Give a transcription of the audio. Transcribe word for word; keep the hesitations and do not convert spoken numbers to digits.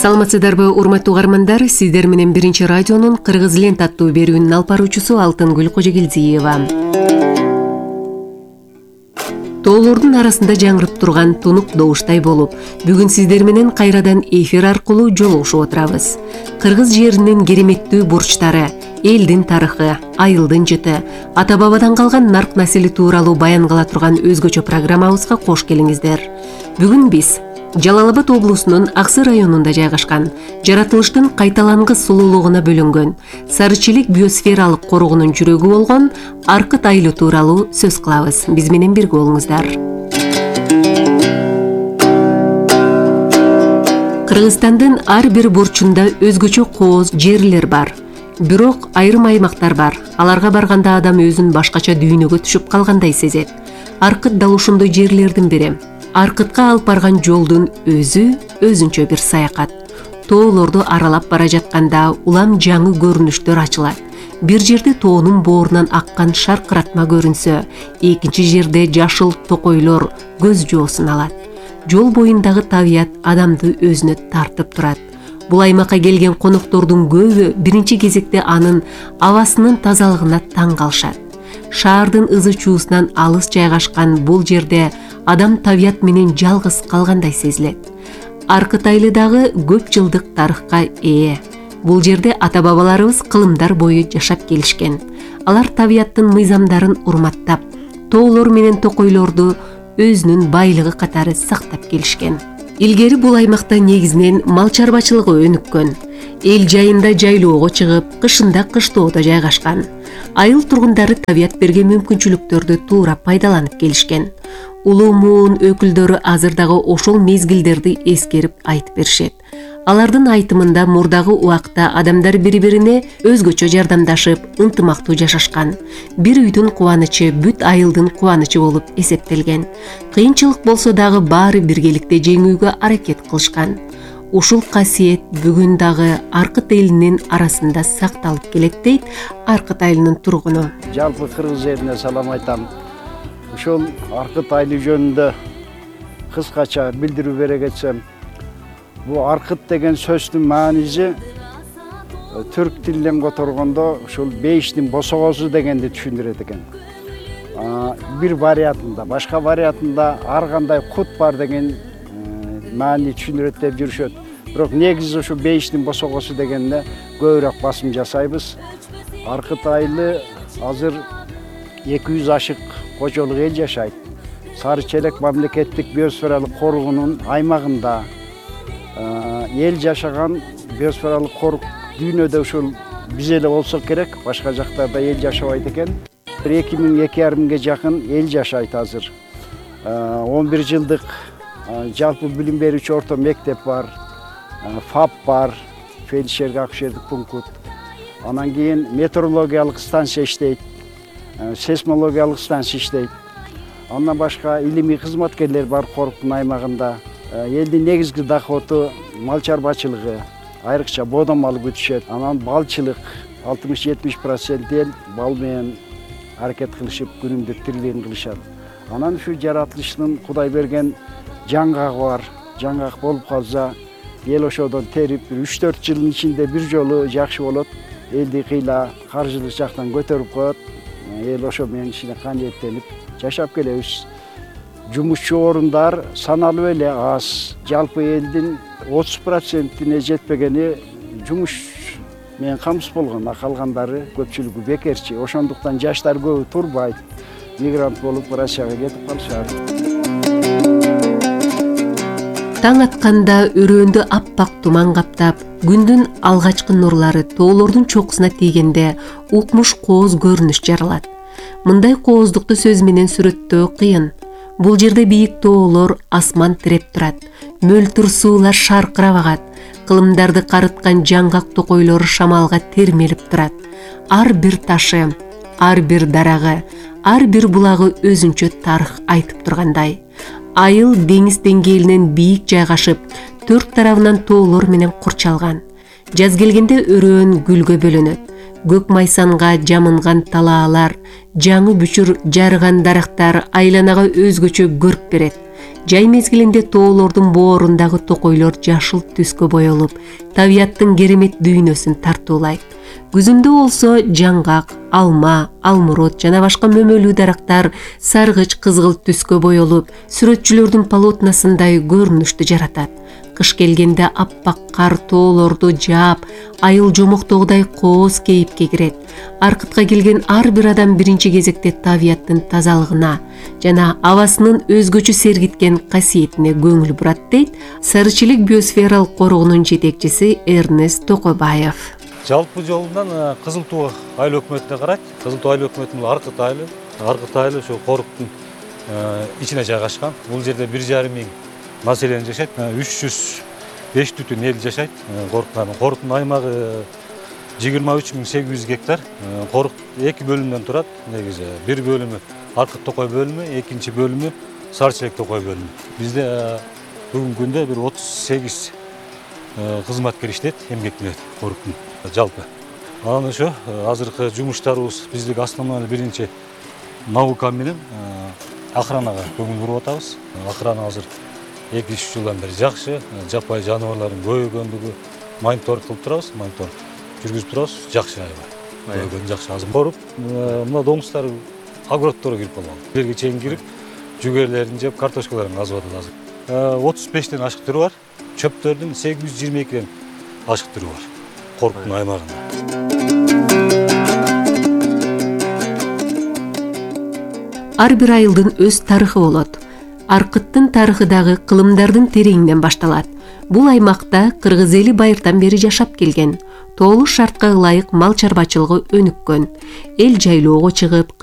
Саламатсыздарбы, урматтуу угармандар, сиздер менен биринчи радионун Кыргыз лент аттуу берүүнүн алып баруучусу Алтынгүл Кожогелдиева. Тоолордун арасында жаңырып турган тунук добуштай болуп, бүгүн сиздер менен кайрадан эфир аркылуу жолугушуп отурабыз. Кыргыз жеринин кереметтүү бурчтары, элдин тарыхы, айылдын жыты, ата-бабадан калган нарк насели тууралуу баян кыла турган өзгөчө программабызга кош келиңиздер. Бүгүн биз Жалал Абад облусунун Аксы районунда жайгашкан, жаратылыштын кайталангыс сулуулугуна бөлөнгөн, Сарычелек биосфералык корогунун жүрөгү болгон Аркыт айылы тууралуу сөз кылабыз. Биз менен бирге болуңуздар. Кыргызстандын ар бир бурчунда өзгөчө кооз жерлер бар. Бирок айрым аймактар бар. Аларга барганда адам өзүн башкача дүйнөгө түшүп калгандай сезет. Аркыт дал ошондой жерлердин бири. Аркытка алып барган жолдун өзү өзүнчө бир саякат. Тоолорду аралап бара жатканда улам жаңы көрүнүштөр ачылат. Бир жерде тоонун боорунан аккан шаркыратма көрүнсө, экинчи жерде жашыл токойлор көз жоосун алат. Жол боюндагы табият адамды өзүнө тартып турат. Бул аймакка келген коноктордун көбү биринчи кезекте анын абасынын тазалыгына таң калышат. Шаардын ызы чуусунан алыс жайгашкан бул жерде адам табият менен жалгыз калгандай сезилет. Аркыт айылы дагы көп жылдык тарыхка ээ. Бул жерде ата-бабаларыбыз кылымдар бою жашап келишкен. Алар табияттын мыйзамдарын урматтап, тоолор менен токойлорду өзүнүн байлыгы катары сактап келишкен. Илгери бул аймакта негизинен мал чарбачылыгы өнүккөн. Эл жайында жайлоого чыгып, кышында кыштоодо жайгашкан. Айыл тургундары табият берген мүмкүнчүлүктөрдү туура пайдаланып келишкен. Улуу муун өкүлдөрү азыр дагы ошол мезгилдерди эскерип айтып беришет. Алардын айтымында мурдагы убакта адамдар бири-бирине өзгөчө жардамдашып, ынтымактуу жашашкан. Бир үйдүн кубанычы бүт айылдын кубанычы болуп эсептелген. Кыйынчылык болсо дагы баары биргеликте жеңүүгө аракет кылышкан. Ушул касиет бүгүн дагы Аркыт элинин арасында сакталып келет дейт Аркыт айылынын тургуну. Жалпы кыргыз элине салам айтам. Ушул Аркыт айылы жөнүндө кыскача билдирүү бере кетсем, бул Аркыт деген сөздүн мааниси түрк тилинен которгондо ушул бейиштин босогосу дегенди түшүндүрөт экен. Бир вариантында, башка вариантында ар кандай кут бар деген маани түшүндүрөт деп жүрүшөт. Бирок негизи ушу бейиштин босогосу дегенде көбүрөөк басым жасайбыз. Аркыт айылы азыр эки жүз ашык кожолук эл жашайт. Сарычелек мамлекеттик биосфералык коргоонун аймагында эл жашаган биосфералык корг дүйнөдө ушул биз эле болсок керек, башка жактарда эл жашабайт экен. эки миң эки жарым миңге жакын эл жашайт азыр. он бир жылдык жалпы билим берүүчү орто мектеп бар, ФАП бар, фельдшерге акушерлик пункт. Анан кийин метеорологиялык станция иштейт, сейсмологиялык станция иштейт. Андан башка илимий кызматкерлер бар корктун аймагында. Элдин негизги доходу мал чарбачылыгы, айрыкча бодо мал күтүшөт. Анан балчылык алтымыш-жетимиш процент эл бал менен аракет кылышып, күнүмдүк тирилигин кылышат. Анан ушу жаратылыштын Кудай берген жаңгак бар. Жаңгак болуп калса, эл ошодон терип, үч төрт жылдын ичинде бир жолу жакшы болот. Элди кыйла каржылык жактан көтөрүп коет. Эл ошо менен ичине канжеттенип жашап келебиз. Жумушчу орундар саналуу эле аз. Жалпы элдин отуз процентине жетпегени жумуш менен камсыз болгон, калгандары көпчүлүгү бекерчи. Ошондуктан жаштар көбү турбайт. Мигрант болуп Россияга кетип калышат. Таң атканда өрөөндө аппак туман каптап, күндүн алгачкы нурлары тоолордун чокусуна тийгенде укмуш кооз көрүнүш жаралат. Мындай кооздукту сөз менен сүрөттөө кыйын. Бул жерде бийик тоолор асман тиреп турат. Мөлтүр суулар шаркырап агат. Кылымдарды карыткан жаңгак токойлор шамалга термелип турат. Ар бир ташы, ар бир дарагы, ар бир булагы өзүнчө тарых айтып тургандай. Айыл деңиз деңгээлинен бийик жайгашып, төрт тарабынан тоолор менен курчалган. Жаз келгенде өрөөн гүлгө бөлөнөт. Көк майсанга жамынган талаалар, жаңы бүчүр жарыган дарактар айланага өзгөчө көрк берет. Жай мезгилинде тоолордун боорундагы токойлор жашыл түскө боелуп, табияттын керемет дүйнөсүн тартуулайт. Күзүндө болсо жаңгак, алма, алмурут жана башка мөмөлүү дарактар саргыч кызгыл түскө боелуп, сүрөтчүлөрдүн полотносундай көрүнүштү жаратат. Кыш келгенде аппак кар тоолорду жаап, айыл жомоктогудай кооз кейипке кирет. Аркытка келген ар бир адам биринчи кезекте табияттын тазалыгына жана абасынын өзгөчө сергиткен касиетине көңүл бурат, дейт Сарычелек биосфералык коргоонун жетекчиси Эрнест Токойбаев. Жалпы жолунан Кызыл Туу айыл өкмөтүнө карайт. Кызыл Туу айыл өкмөтүнүн Аркыт айылы, Аркыт айылы ошо коруктун ичине жайгашкан. Бул жерде бир жарым миң население жашайт, үч жүз беш түтүн эл жашайт. Коруктун коруктун аймагы жыйырма үч миң сегиз жүз гектар. Корuk эки бөлүмдөн турат. Негизи бир бөлүмү Аркыт Токой бөлүмү, экинчи бөлүмү Сарычелек Токой бөлүмү. Бизде бүгүнкү күндө бир отуз сегиз кызматкер иштейт, эмгектенет коруктун жалпы. Анан ошо азыркы жумуштарыбыз биздик основной биринчи наука менен охранага көңүл буруп атабыз. Охрана азыр эки үч жылдан бери жакшы, жаппай жаныбарлардын көбөйгөндүгү мониторинг кылып турабыз, мониторинг жүргүзүп турабыз, жакшы аябай. Көбөйгөн жакшы. Азыр коруп, мына домустар огородторго кирип калган. Жерге чейин кирип, жүгөрлөрүн жеп, картошкаларын казып атат азыр. отуз бештен ашык түрү бар, чөптөрдүн сегиз жүз жыйырма экиден ашык түрү бар. Коруктун аймагында. Ар бир айылдын өз тарыхы болот. Аркыттын тарыхы дагы кылымдардын тереңинен башталат. Бул аймакта кыргыз эли байыртан бери жашап келген. Тоолуу шартка ылайык мал чарбачылыгы өнүккөн. Эл жайлоого чыгып,